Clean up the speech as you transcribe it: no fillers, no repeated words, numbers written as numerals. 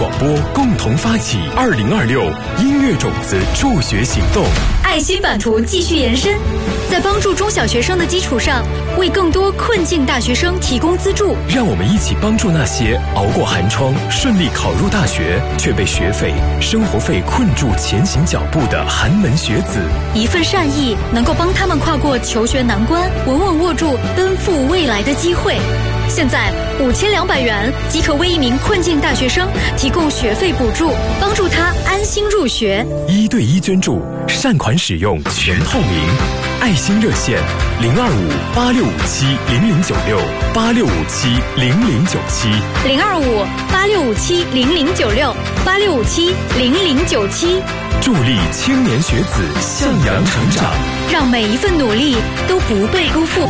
广播共同发起2026音乐种子助学行动。 爱心版图继续延伸，在帮助中小学生的基础上，为更多困境大学生提供资助。 让我们一起帮助那些熬过寒窗、顺利考入大学，却被学费、生活费困住前行脚步的寒门学子。 一份善意能够帮他们跨过求学难关，稳稳握住奔赴未来的机会。现在5200元即可为一名困境大学生提供学费补助，帮助他安心入学。 1对1捐助，善款使用全透明。爱心热线 02586570096，8657096，8657097， 助力青年学子向阳成长， 让每一份努力都不被辜负。